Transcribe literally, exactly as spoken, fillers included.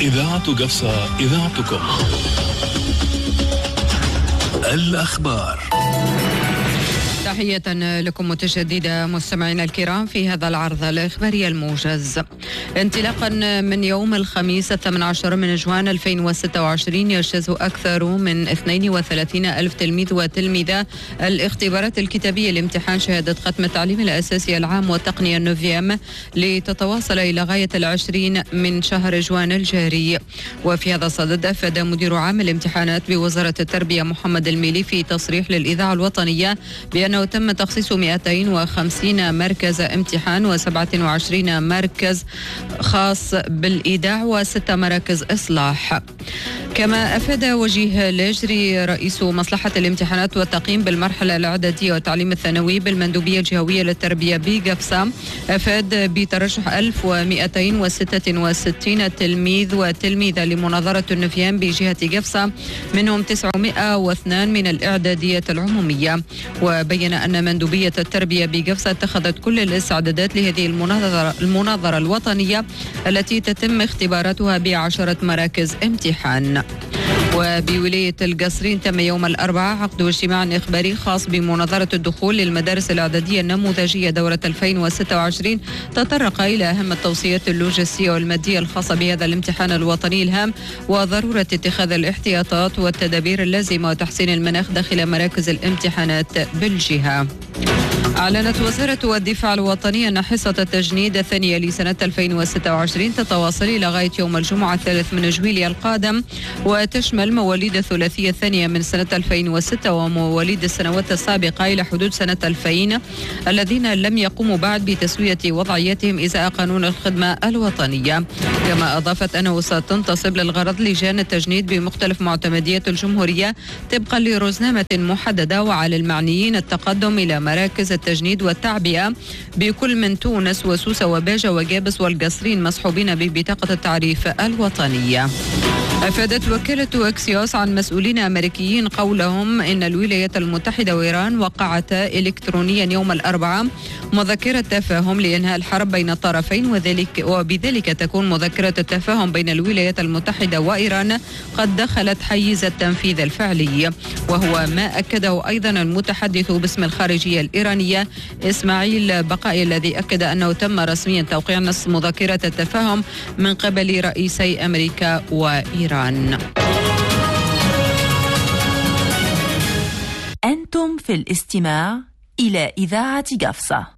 إذاعة قفصة، إذاعتكم. الأخبار. تحية لكم متجددة مستمعينا الكرام في هذا العرض الإخباري الموجز. انطلاقا من يوم الخميس الثامن عشر من جوان ألفين وستة وعشرين يجتاز أكثر من اثنين وثلاثين ألف تلميذ وتلميذة الاختبارات الكتابية لامتحان شهادة ختم التعليم الأساسي العام والتقنية النوفيام لتتواصل إلى غاية العشرين من شهر جوان الجاري. وفي هذا الصدد أفاد مدير عام الامتحانات بوزارة التربية محمد الميلي في تصريح للإذاعة الوطنية بأن أنه تم تخصيص مئتين وخمسين مركز امتحان وسبعة وعشرين مركز خاص بالإيداع وست مراكز إصلاح. كما أفاد وجيه لاجري رئيس مصلحة الامتحانات والتقييم بالمرحلة الإعدادية والتعليم الثانوي بالمندوبية الجهوية للتربية بقفصة، أفاد بترشح ألف ومئتين وستة وستين تلميذ وتلميذة لمناظرة النوفيام بجهة قفصة، منهم تسعمئة واثنين من الإعدادية العمومية. وبين أن مندوبية التربية بقفصة اتخذت كل الاستعدادات لهذه المناظرة, المناظرة الوطنية التي تتم اختباراتها بعشرة مراكز امتحان. وبولاية القصرين تم يوم الأربعاء عقد اجتماع إخباري خاص بمناظرة الدخول للمدارس الإعدادية النموذجية دورة ألفين وستة وعشرين، تطرق إلى أهم التوصيات اللوجستية والمادية الخاصة بهذا الامتحان الوطني الهام وضرورة اتخاذ الاحتياطات والتدابير اللازمة وتحسين المناخ داخل مراكز الامتحانات بالجهة. أعلنت وزارة الدفاع الوطني أن حصة التجنيد الثانية لسنة ألفين وستة وعشرين تتواصل إلى غاية يوم الجمعة الثالث من جويلية القادم، وتشمل مواليد الثلاثية الثانية من سنة ألفين وستة ومواليد السنوات السابقة إلى حدود سنة ألفين الذين لم يقوموا بعد بتسوية وضعيتهم إزاء قانون الخدمة الوطنية. كما أضافت أنه ستنتصب للغرض لجان التجنيد بمختلف معتمديات الجمهورية طبقا لرزنامة محددة، وعلى المعنيين التقدم إلى مراكز التجنيد والتعبئة بكل من تونس وسوسة وباجة وجابس والقصرين مصحوبين ببطاقة التعريف الوطنية. أفادت وكالة أكسيوس عن مسؤولين أمريكيين قولهم إن الولايات المتحدة وإيران وقعتا إلكترونيا يوم الأربعاء مذكرة تفاهم لإنهاء الحرب بين الطرفين، وذلك وبذلك تكون مذكرة التفاهم بين الولايات المتحدة وإيران قد دخلت حيز التنفيذ الفعلي، وهو ما أكده أيضا المتحدث باسم الخارجية الإيرانية إسماعيل بقائي، الذي أكد أنه تم رسميا توقيع نص مذكرة التفاهم من قبل رئيسي أمريكا وإيران. أنتم في الاستماع إلى إذاعة قفصة.